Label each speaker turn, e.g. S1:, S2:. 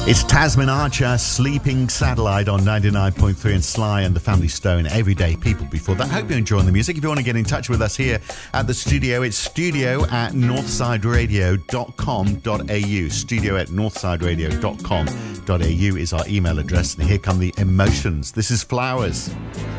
S1: It's Tasman Archer, Sleeping Satellite on 99.3 and Sly and the Family Stone, Everyday People before that. Hope you're enjoying the music. If you want to get in touch with us here at the studio, it's studio@northsideradio.com.au. Studio@northsideradio.com.au is our email address. And here come the Emotions. This is Flowers.